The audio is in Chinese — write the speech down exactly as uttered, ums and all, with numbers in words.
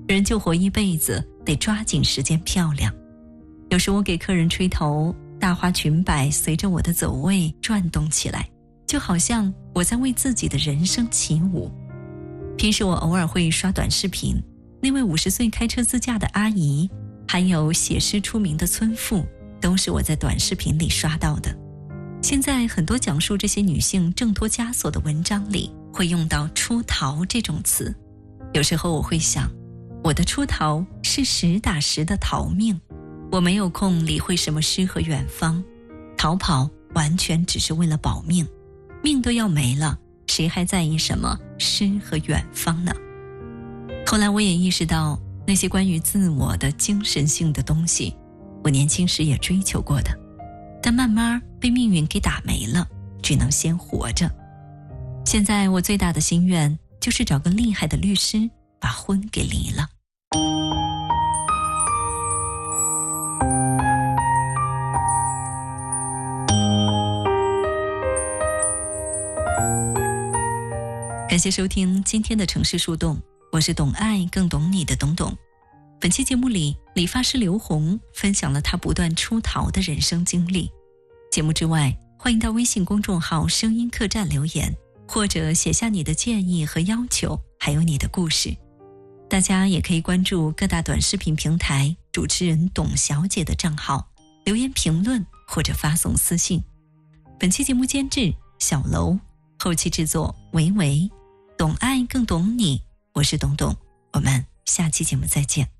人就活一辈子，得抓紧时间漂亮。有时我给客人吹头，大花裙摆随着我的走位转动起来，就好像我在为自己的人生起舞。平时我偶尔会刷短视频，那位五十岁开车自驾的阿姨，还有写诗出名的村妇，都是我在短视频里刷到的。现在很多讲述这些女性挣脱枷锁的文章里，会用到出逃这种词。有时候我会想，我的出逃是实打实的逃命，我没有空理会什么诗和远方，逃跑完全只是为了保命，命都要没了，谁还在意什么诗和远方呢？后来我也意识到，那些关于自我的精神性的东西，我年轻时也追求过的，但慢慢被命运给打没了，只能先活着。现在我最大的心愿就是找个厉害的律师，把婚给离了。感谢收听今天的城市树洞，我是懂爱更懂你的董董。本期节目里，理发师刘红分享了他不断出逃的人生经历。节目之外，欢迎到微信公众号声音客栈留言，或者写下你的建议和要求，还有你的故事。大家也可以关注各大短视频平台主持人董小姐的账号，留言评论或者发送私信。本期节目监制小楼，后期制作维维。懂爱更懂你，我是董董，我们下期节目再见。